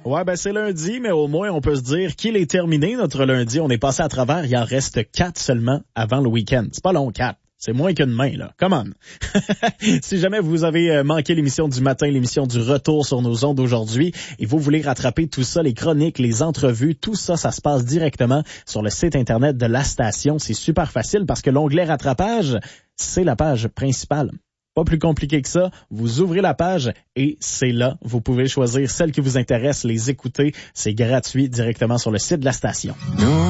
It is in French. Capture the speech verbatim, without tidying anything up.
Ouais, ben c'est lundi, mais au moins on peut se dire qu'il est terminé notre lundi. On est passé à travers, il en reste quatre seulement avant le week-end. C'est pas long, quatre. C'est moins qu'une main, là. Come on. Si jamais vous avez manqué l'émission du matin, l'émission du retour sur nos ondes aujourd'hui, et vous voulez rattraper tout ça, les chroniques, les entrevues, tout ça, ça se passe directement sur le site Internet de la station. C'est super facile parce que l'onglet rattrapage, c'est la page principale. Pas plus compliqué que ça. Vous ouvrez la page et c'est là. Vous pouvez choisir celles qui vous intéressent, les écouter. C'est gratuit directement sur le site de la station.